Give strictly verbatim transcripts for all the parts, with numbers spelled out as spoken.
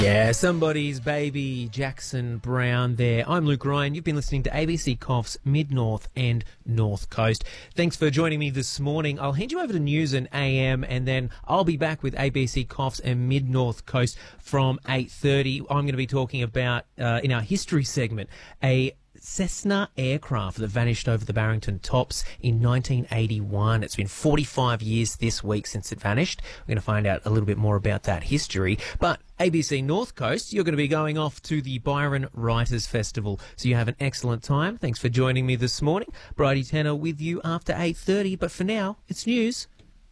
Yeah, somebody's baby, Jackson Brown there. I'm Luke Ryan. You've been listening to A B C Cough's Mid-North and North Coast. Thanks for joining me this morning. I'll hand you over to News and A M, and then I'll be back with A B C Coughs and Mid-North Coast from eight thirty. I'm going to be talking about, uh, in our history segment, a Cessna aircraft that vanished over the Barrington Tops in nineteen eighty-one. It's been forty-five years this week since it vanished. We're going to find out a little bit more about that history. But A B C North Coast, you're going to be going off to the Byron Writers Festival. So you have an excellent time. Thanks for joining me this morning. Bridie Tanner with you after eight thirty. But for now, it's news.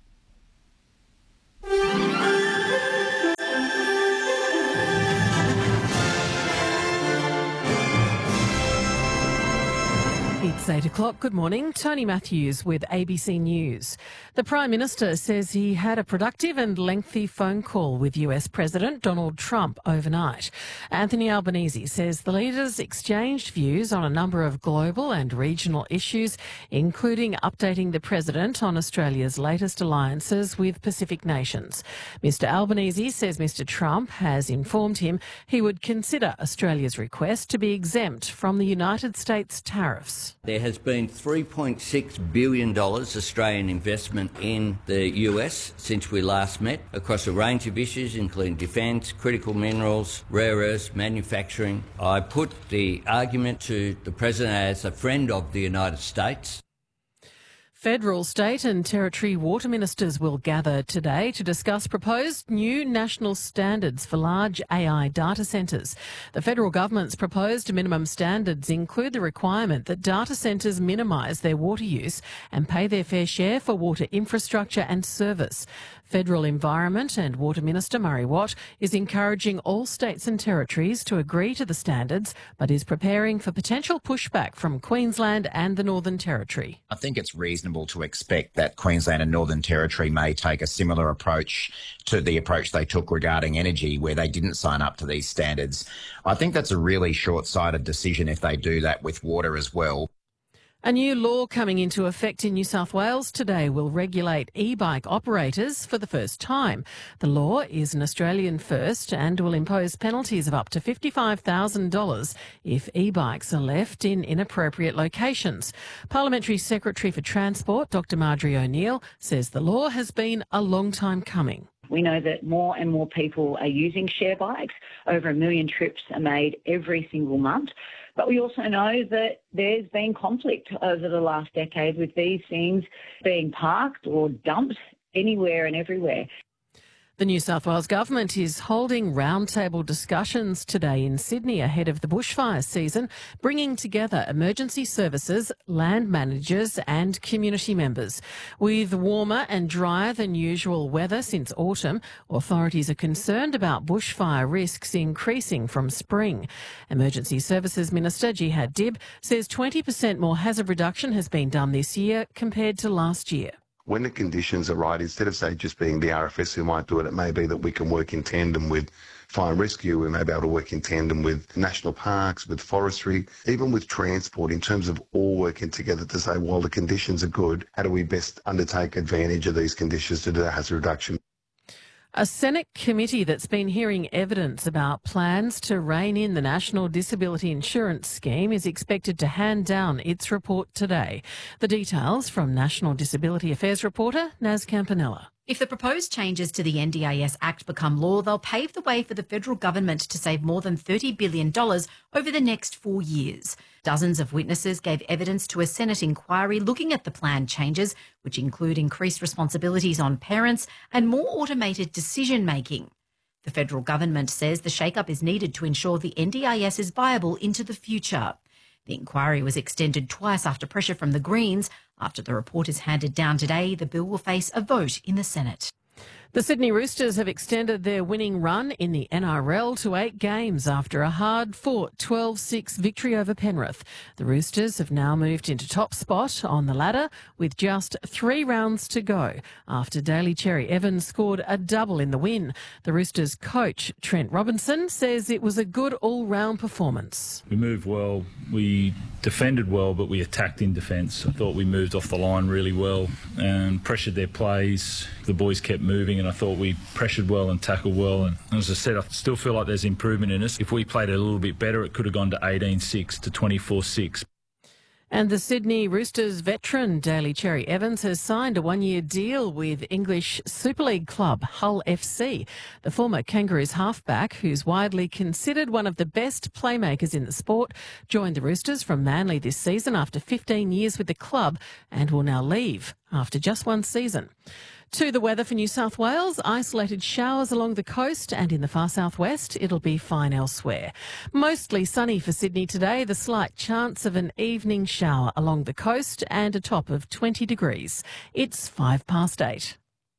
It's eight o'clock. Good morning. Tony Matthews with A B C News. The Prime Minister says he had a productive and lengthy phone call with U S President Donald Trump overnight. Anthony Albanese says the leaders exchanged views on a number of global and regional issues, including updating the President on Australia's latest alliances with Pacific nations. Mister Albanese says Mister Trump has informed him he would consider Australia's request to be exempt from the United States tariffs. There has been three point six billion dollars Australian investment in the U S since we last met across a range of issues including defence, critical minerals, rare earths, manufacturing. I put the argument to the President as a friend of the United States. Federal, state and territory water ministers will gather today to discuss proposed new national standards for large A I data centres. The federal government's proposed minimum standards include the requirement that data centres minimise their water use and pay their fair share for water infrastructure and service. Federal Environment and Water Minister Murray Watt is encouraging all states and territories to agree to the standards, but is preparing for potential pushback from Queensland and the Northern Territory. I think it's reasonable to expect that Queensland and Northern Territory may take a similar approach to the approach they took regarding energy, where they didn't sign up to these standards. I think that's a really short-sighted decision if they do that with water as well. A new law coming into effect in New South Wales today will regulate e-bike operators for the first time. The law is an Australian first and will impose penalties of up to fifty-five thousand dollars if e-bikes are left in inappropriate locations. Parliamentary Secretary for Transport, Doctor Marjorie O'Neill, says the law has been a long time coming. We know that more and more people are using share bikes. Over a million trips are made every single month. But we also know that there's been conflict over the last decade with these things being parked or dumped anywhere and everywhere. The New South Wales Government is holding roundtable discussions today in Sydney ahead of the bushfire season, bringing together emergency services, land managers and community members. With warmer and drier than usual weather since autumn, authorities are concerned about bushfire risks increasing from spring. Emergency Services Minister Jihad Dib says twenty percent more hazard reduction has been done this year compared to last year. When the conditions are right, instead of, say, just being the R F S who might do it, it may be that we can work in tandem with fire and rescue. We may be able to work in tandem with national parks, with forestry, even with transport, in terms of all working together to say, while the conditions are good, how do we best undertake advantage of these conditions to do the hazard reduction? A Senate committee that's been hearing evidence about plans to rein in the National Disability Insurance Scheme is expected to hand down its report today. The details from National Disability Affairs reporter Naz Campanella. If the proposed changes to the N D I S Act become law, they'll pave the way for the federal government to save more than thirty billion dollars over the next four years. Dozens of witnesses gave evidence to a Senate inquiry looking at the planned changes, which include increased responsibilities on parents and more automated decision-making. The federal government says the shake-up is needed to ensure the N D I S is viable into the future. The inquiry was extended twice after pressure from the Greens. After the report is handed down today, the bill will face a vote in the Senate. The Sydney Roosters have extended their winning run in the N R L to eight games after a hard-fought twelve six victory over Penrith. The Roosters have now moved into top spot on the ladder with just three rounds to go after Daly Cherry Evans scored a double in the win. The Roosters coach, Trent Robinson, says it was a good all-round performance. We moved well, we defended well, but we attacked in defence. I thought we moved off the line really well and pressured their plays. The boys kept moving and I thought we pressured well and tackled well. And as I said, I still feel like there's improvement in us. If we played it a little bit better, it could have gone to eighteen six to twenty-four six. And the Sydney Roosters veteran Daly Cherry Evans has signed a one-year deal with English Super League club Hull F C. The former Kangaroos halfback, who's widely considered one of the best playmakers in the sport, joined the Roosters from Manly this season after fifteen years with the club and will now leave after just one season. To the weather for New South Wales, isolated showers along the coast and in the far southwest. It'll be fine elsewhere. Mostly sunny for Sydney today, the slight chance of an evening shower along the coast and a top of twenty degrees. It's five past eight.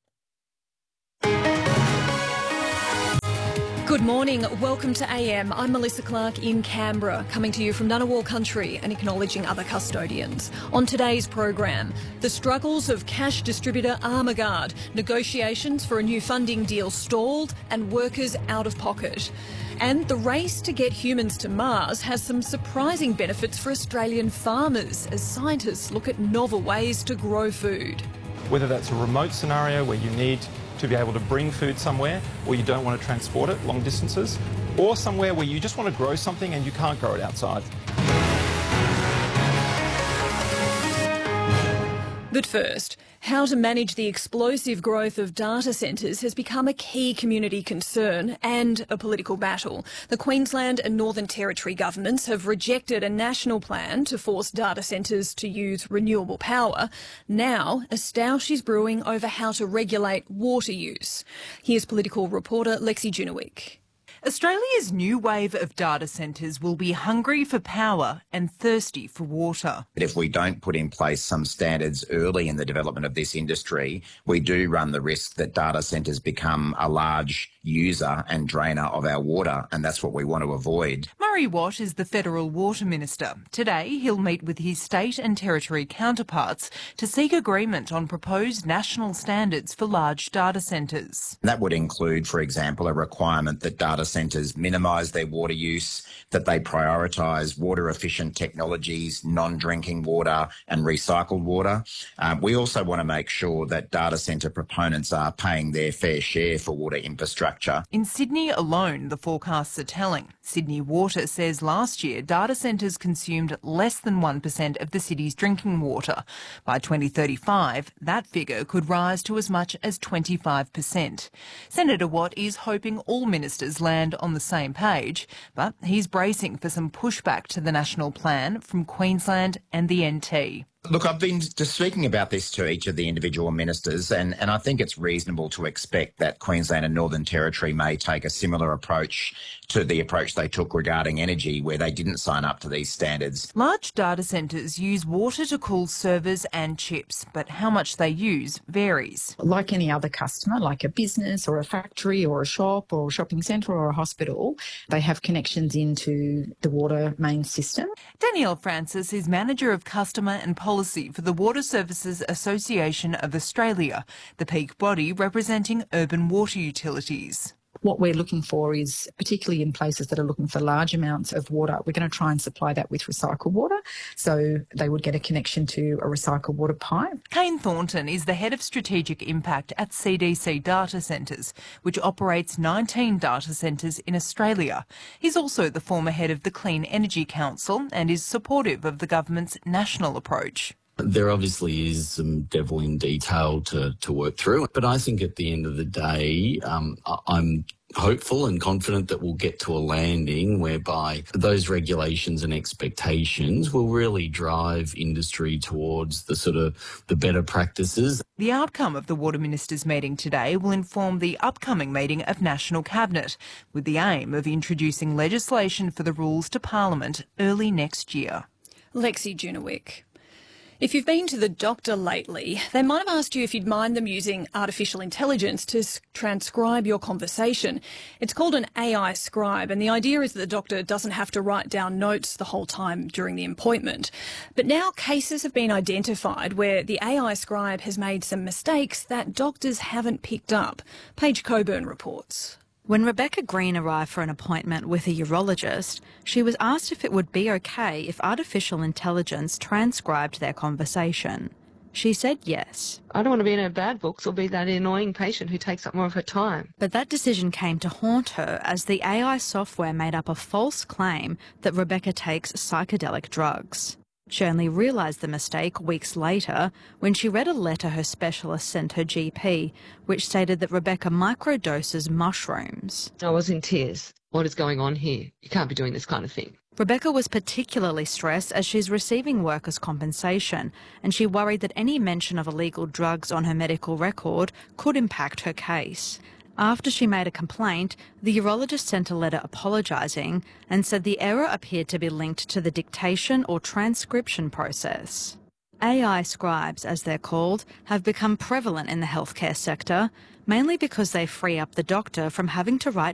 Good morning. Welcome to A M. I'm Melissa Clark in Canberra, coming to you from Ngunnawal country and acknowledging other custodians. On today's program, the struggles of cash distributor Armaguard, negotiations for a new funding deal stalled and workers out of pocket. And the race to get humans to Mars has some surprising benefits for Australian farmers as scientists look at novel ways to grow food. Whether that's a remote scenario where you need to be able to bring food somewhere, or you don't want to transport it long distances, or somewhere where you just want to grow something and you can't grow it outside. But first, how to manage the explosive growth of data centres has become a key community concern and a political battle. The Queensland and Northern Territory governments have rejected a national plan to force data centres to use renewable power. Now, a stoush is brewing over how to regulate water use. Here's political reporter Lexi Junowick. Australia's new wave of data centres will be hungry for power and thirsty for water. But if we don't put in place some standards early in the development of this industry, we do run the risk that data centres become a large user and drainer of our water, and that's what we want to avoid. Murray Watt is the Federal Water Minister. Today, he'll meet with his state and territory counterparts to seek agreement on proposed national standards for large data centres. That would include, for example, a requirement that data centres minimise their water use, that they prioritise water-efficient technologies, non-drinking water and recycled water. Um, we also want to make sure that data centre proponents are paying their fair share for water infrastructure. In Sydney alone, the forecasts are telling. Sydney Water says last year data centres consumed less than one percent of the city's drinking water. By twenty thirty-five, that figure could rise to as much as twenty-five percent. Senator Watt is hoping all ministers land on the same page, but he's bracing for some pushback to the national plan from Queensland and the N T. Look, I've been just speaking about this to each of the individual ministers, and, and I think it's reasonable to expect that Queensland and Northern Territory may take a similar approach to the approach they took regarding energy, where they didn't sign up to these standards. Large data centres use water to cool servers and chips, but how much they use varies. Like any other customer, like a business or a factory or a shop or a shopping centre or a hospital, they have connections into the water main system. Danielle Francis is Manager of Customer and Policy for the Water Services Association of Australia, the peak body representing urban water utilities. What we're looking for is, particularly in places that are looking for large amounts of water, we're going to try and supply that with recycled water. So they would get a connection to a recycled water pipe. Kane Thornton is the Head of Strategic Impact at C D C Data Centres, which operates nineteen data centres in Australia. He's also the former head of the Clean Energy Council and is supportive of the government's national approach. There obviously is some devil in detail to, to work through, but I think at the end of the day, um, I'm hopeful and confident that we'll get to a landing whereby those regulations and expectations will really drive industry towards the sort of the better practices. The outcome of the Water Ministers' meeting today will inform the upcoming meeting of National Cabinet, with the aim of introducing legislation for the rules to Parliament early next year. Lexi Junowick. If you've been to the doctor lately, they might have asked you if you'd mind them using artificial intelligence to transcribe your conversation. It's called an A I scribe, and the idea is that the doctor doesn't have to write down notes the whole time during the appointment. But now cases have been identified where the A I scribe has made some mistakes that doctors haven't picked up. Paige Coburn reports. When Rebecca Green arrived for an appointment with a urologist, she was asked if it would be okay if artificial intelligence transcribed their conversation. She said yes. I don't want to be in her bad books or be that annoying patient who takes up more of her time. But that decision came to haunt her as the A I software made up a false claim that Rebecca takes psychedelic drugs. She only realised the mistake weeks later when she read a letter her specialist sent her G P, which stated that Rebecca microdoses mushrooms. I was in tears. What is going on here? You can't be doing this kind of thing. Rebecca was particularly stressed as she's receiving workers' compensation, and she worried that any mention of illegal drugs on her medical record could impact her case. After she made a complaint, the urologist sent a letter apologising and said the error appeared to be linked to the dictation or transcription process. A I scribes, as they're called, have become prevalent in the healthcare sector, mainly because they free up the doctor from having to write